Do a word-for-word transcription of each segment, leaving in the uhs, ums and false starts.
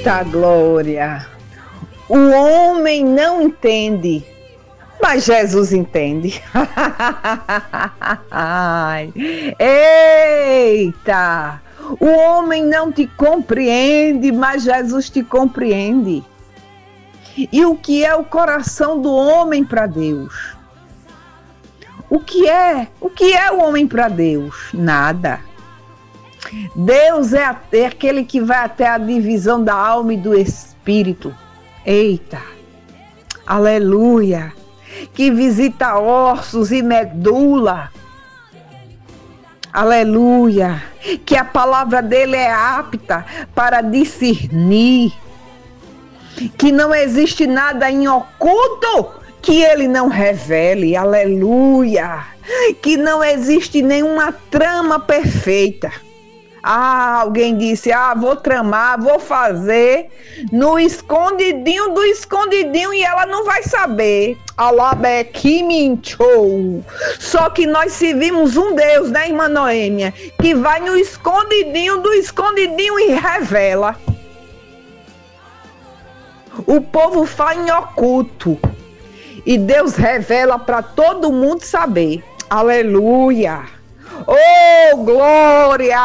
Eita glória! O homem não entende, mas Jesus entende. Eita! O homem não te compreende, mas Jesus te compreende. E o que é o coração do homem para Deus? O que é? O que é o homem para Deus? Nada. Deus é, a, é aquele que vai até a divisão da alma e do espírito. Eita! Aleluia! Que visita ossos e medula. Aleluia! Que a palavra dele é apta para discernir. Que não existe nada em oculto que ele não revele. Aleluia! Que não existe nenhuma trama perfeita. Ah, alguém disse, ah, vou tramar, vou fazer no escondidinho do escondidinho e ela não vai saber. Alabé, que mentiu. Só que nós servimos um Deus, né, irmã Noêmia, que vai no escondidinho do escondidinho e revela. O povo faz em oculto e Deus revela para todo mundo saber. Aleluia! Oh, glória!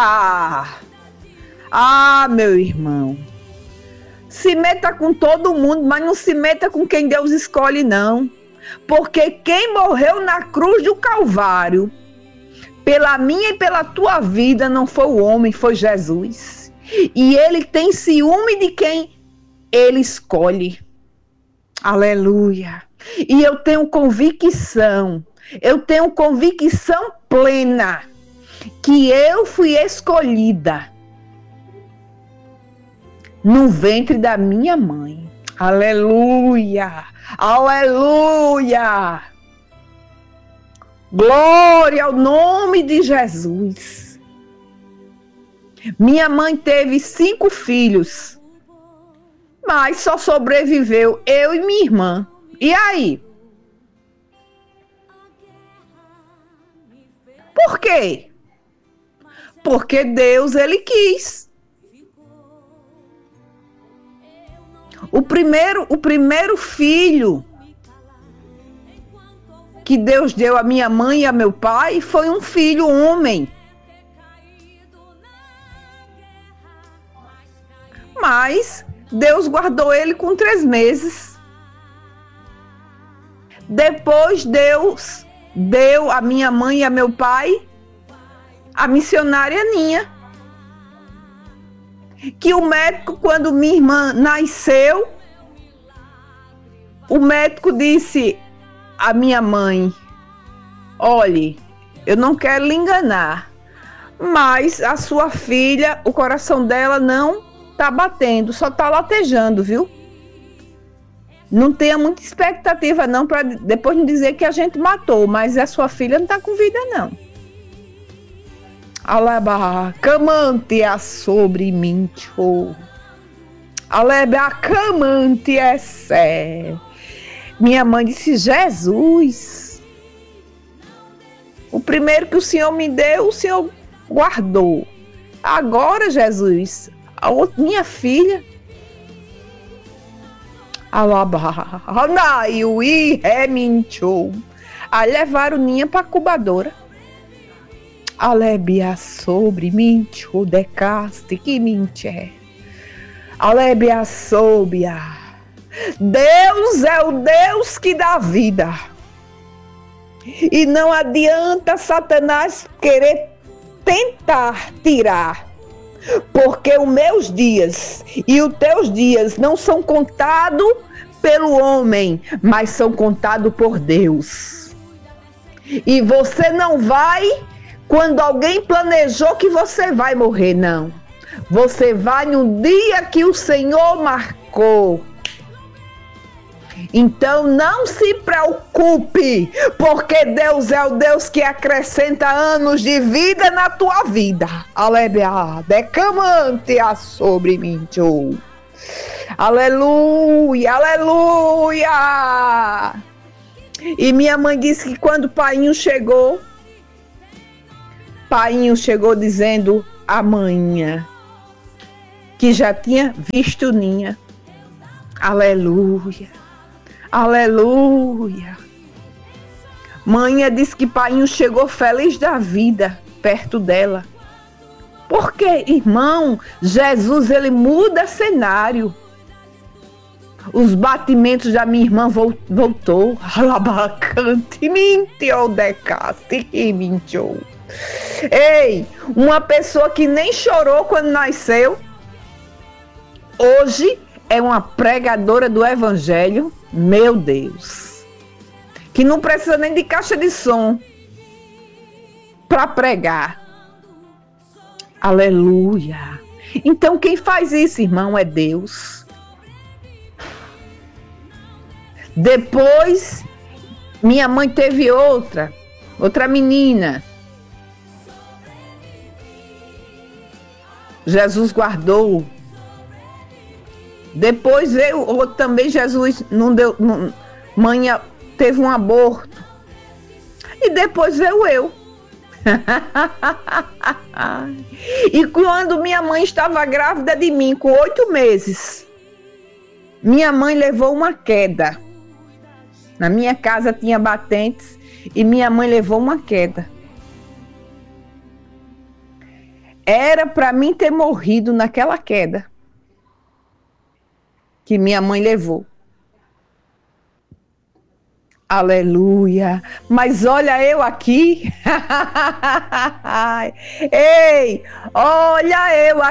Ah, meu irmão, se meta com todo mundo, mas não se meta com quem Deus escolhe, não. Porque quem morreu na cruz do Calvário, pela minha e pela tua vida, não foi o homem, foi Jesus. E ele tem ciúme de quem ele escolhe. Aleluia! E eu tenho convicção, eu tenho convicção plena que eu fui escolhida no ventre da minha mãe. Aleluia! Aleluia! Glória ao nome de Jesus. Minha mãe teve cinco filhos, mas só sobreviveu eu e minha irmã. E aí? Por quê? Porque Deus, ele quis. O primeiro, o primeiro filho que Deus deu a minha mãe e a meu pai foi um filho homem. Mas Deus guardou ele com três meses. Depois Deus deu a minha mãe e a meu pai a missionária Ninha. Que o médico, quando minha irmã nasceu, o médico disse à minha mãe, olhe, eu não quero lhe enganar, mas a sua filha, o coração dela não está batendo, só está latejando, viu? Não tenha muita expectativa não, para depois não dizer que a gente matou, mas a sua filha não está com vida não. Aleba, camante é sobre mim, tchô. Aleba, camante é sé. Minha mãe disse, Jesus, o primeiro que o Senhor me deu, o Senhor guardou. Agora, Jesus, a outra, minha filha, alaba, anaiui, reminchou. Aí levaram Ninha para a incubadora. Alebia sobre mim, o decaste que minche. Alebia sobia. Deus é o Deus que dá vida. E não adianta Satanás querer tentar tirar. Porque os meus dias e os teus dias não são contados pelo homem, mas são contados por Deus. E você não vai quando alguém planejou que você vai morrer, não. Você vai no dia que o Senhor marcou. Então não se preocupe, porque Deus é o Deus que acrescenta anos de vida na tua vida. Aleluia, decamante sobre mim, tchau. Aleluia, aleluia. E minha mãe disse que quando o painho chegou, Painho chegou dizendo, amanhã, que já tinha visto Ninha. Aleluia, aleluia. Mãe disse que Painho chegou feliz da vida perto dela. Porque, irmão, Jesus, ele muda cenário. Os batimentos da minha irmã voltou. Alabacante, mentiu, decaste, que mentiu. Ei, uma pessoa que nem chorou quando nasceu, hoje é uma pregadora do evangelho, meu Deus. Que não precisa nem de caixa de som para pregar. Aleluia. Então quem faz isso, irmão, é Deus. Depois, minha mãe teve outra, outra menina. Jesus guardou. Depois veio outro também, Jesus não deu, não, mãe teve um aborto. E depois veio eu. E quando minha mãe estava grávida de mim, com oito meses, minha mãe levou uma queda. Na minha casa tinha batentes e minha mãe levou uma queda. Era para mim ter morrido naquela queda que minha mãe levou. Aleluia. Mas olha eu aqui. Ei, olha eu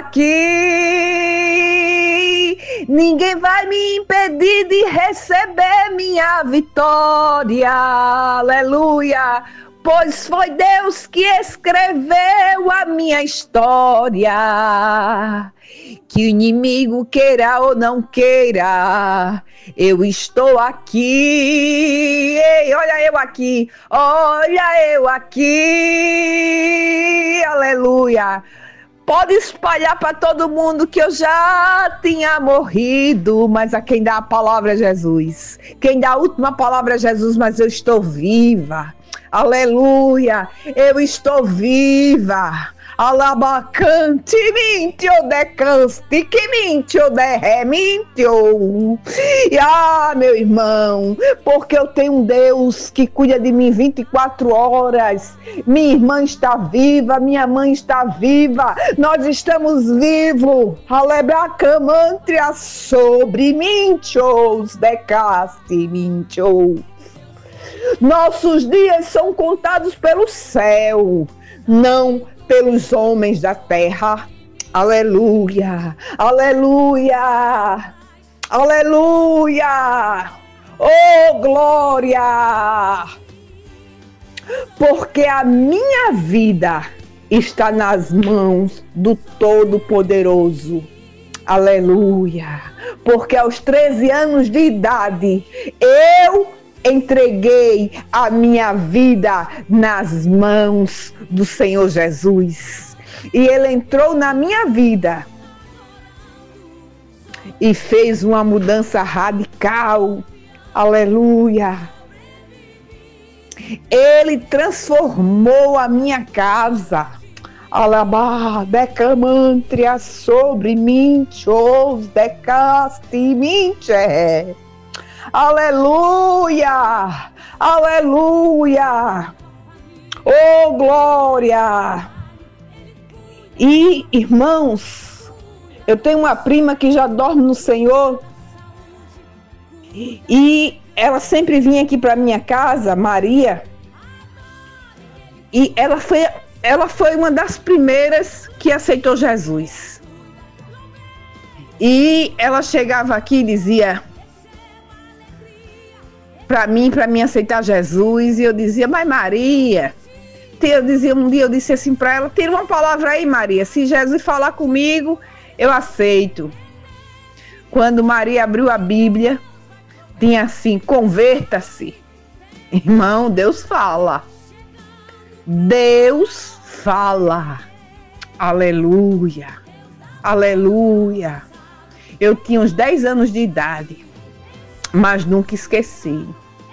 aqui. Ninguém vai me impedir de receber minha vitória. Aleluia. Pois foi Deus que escreveu a minha história. Que o inimigo queira ou não queira, eu estou aqui. Ei, olha eu aqui, olha eu aqui. Aleluia. Pode espalhar para todo mundo que eu já tinha morrido, mas a quem dá a palavra é Jesus. Quem dá a última palavra é Jesus, mas eu estou viva. Aleluia, eu estou viva. Alabacante, mentio, decanste, que mentio, derre, mentio. E ah, meu irmão, porque eu tenho um Deus que cuida de mim vinte e quatro horas. Minha irmã está viva, minha mãe está viva, nós estamos vivos. Alebacamantria sobre mintios, decaste, mentio. Nossos dias são contados pelo céu, não pelos homens da terra. Aleluia, aleluia, aleluia, oh glória, porque a minha vida está nas mãos do Todo-Poderoso. Aleluia, porque aos treze anos de idade eu entreguei a minha vida nas mãos do Senhor Jesus. E Ele entrou na minha vida e fez uma mudança radical. Aleluia. Ele transformou a minha casa. Alabá, decamantria sobre mim, chos, decaste, minche. Aleluia, aleluia, oh glória. E irmãos, eu tenho uma prima que já dorme no Senhor e ela sempre vinha aqui para minha casa, Maria, e ela foi, ela foi uma das primeiras que aceitou Jesus. E ela chegava aqui e dizia para mim, para mim aceitar Jesus, e eu dizia, mas Maria, eu dizia um dia, eu disse assim para ela, tira uma palavra aí, Maria, se Jesus falar comigo, eu aceito. Quando Maria abriu a Bíblia, tinha assim, converta-se. Irmão, Deus fala. Deus fala. Aleluia, aleluia. Eu tinha uns dez anos de idade, mas nunca esqueci.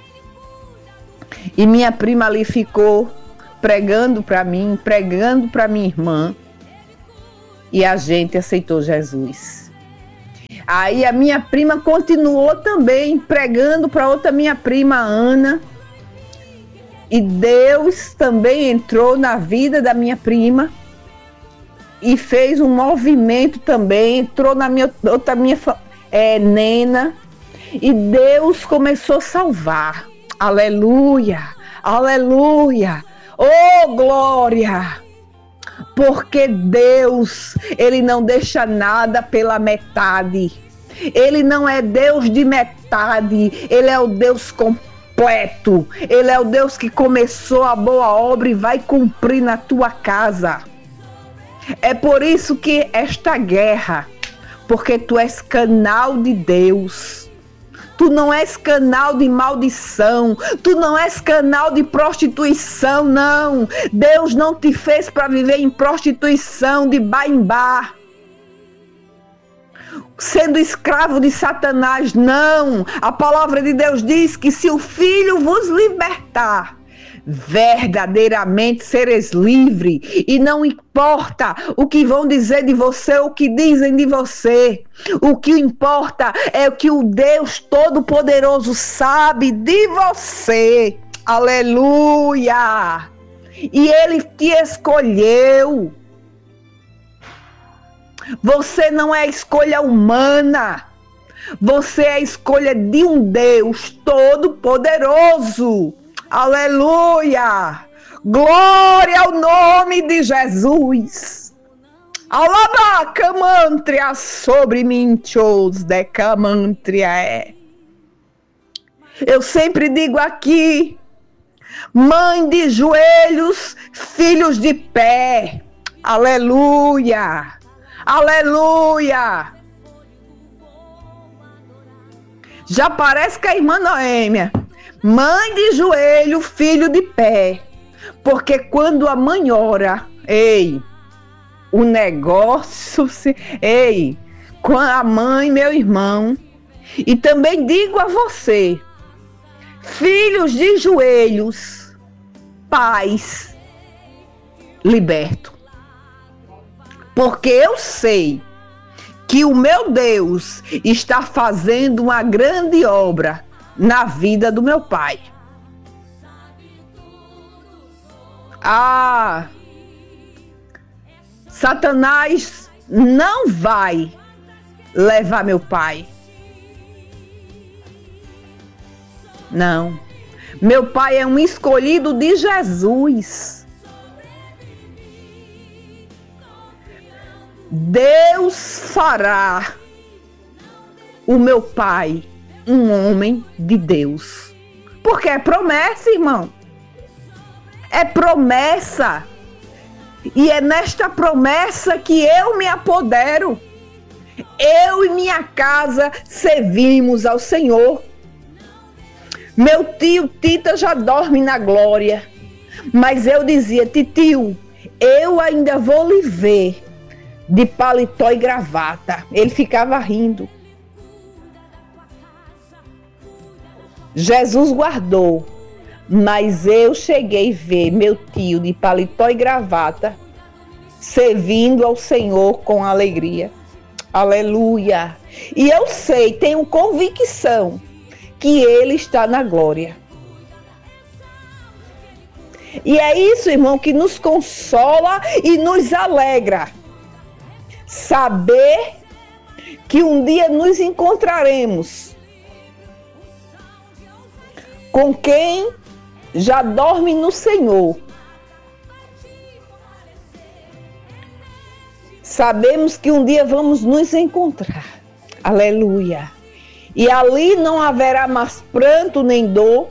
E minha prima ali ficou pregando para mim, pregando para minha irmã. E a gente aceitou Jesus. Aí a minha prima continuou também pregando para outra minha prima, Ana. E Deus também entrou na vida da minha prima e fez um movimento também, entrou na minha outra minha é, Nena, e Deus começou a salvar. Aleluia, aleluia, oh glória! Porque Deus, Ele não deixa nada pela metade. Ele não é Deus de metade, Ele é o Deus completo. Ele é o Deus que começou a boa obra e vai cumprir na tua casa. É por isso que esta guerra, porque tu és canal de Deus. Tu não és canal de maldição, tu não és canal de prostituição, não. Deus não te fez para viver em prostituição, de bar em bar, sendo escravo de Satanás, não. A palavra de Deus diz que se o Filho vos libertar, verdadeiramente sereis livre, e não importa o que vão dizer de você, o que dizem de você. O que importa é o que o Deus Todo-Poderoso sabe de você. Aleluia! E Ele te escolheu. Você não é escolha humana. Você é a escolha de um Deus Todo-Poderoso. Aleluia! Glória ao nome de Jesus. Alaba camantria sobre minchos de camantria é. Eu sempre digo aqui, mãe de joelhos, filhos de pé. Aleluia! Aleluia! Já parece que a irmã Noêmia, mãe de joelho, filho de pé. Porque quando a mãe ora, ei, o negócio se... Ei, com a mãe, meu irmão, e também digo a você, filhos de joelhos, pais, liberto. Porque eu sei que o meu Deus está fazendo uma grande obra na vida do meu pai. Ah, Satanás não vai levar meu pai. Não. Meu pai é um escolhido de Jesus. Deus fará o meu pai um homem de Deus. Porque é promessa, irmão. É promessa. E é nesta promessa que eu me apodero. Eu e minha casa servimos ao Senhor. Meu tio Tita já dorme na glória. Mas eu dizia, titio, eu ainda vou lhe ver de paletó e gravata. Ele ficava rindo. Jesus guardou. Mas eu cheguei a ver meu tio de paletó e gravata servindo ao Senhor com alegria. Aleluia! E eu sei, tenho convicção que Ele está na glória. E é isso, irmão, que nos consola e nos alegra. Saber que um dia nos encontraremos com quem já dorme no Senhor. Sabemos que um dia vamos nos encontrar. Aleluia. E ali não haverá mais pranto nem dor,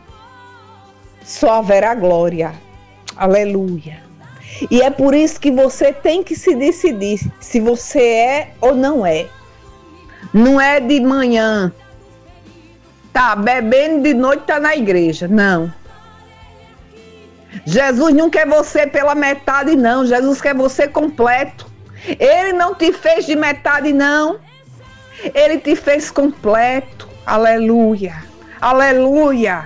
só haverá glória. Aleluia. E é por isso que você tem que se decidir se você é ou não é. Não é de manhã, tá bebendo, de noite tá na igreja. Não. Jesus não quer você pela metade, não. Jesus quer você completo. Ele não te fez de metade, não. Ele te fez completo. Aleluia. Aleluia.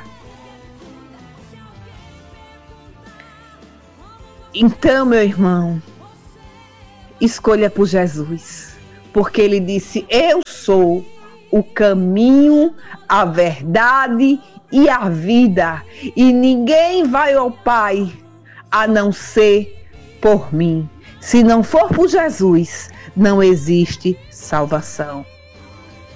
Então, meu irmão, escolha por Jesus, porque ele disse: eu sou o caminho, a verdade e a vida, e ninguém vai ao Pai a não ser por mim. Se não for por Jesus, não existe salvação.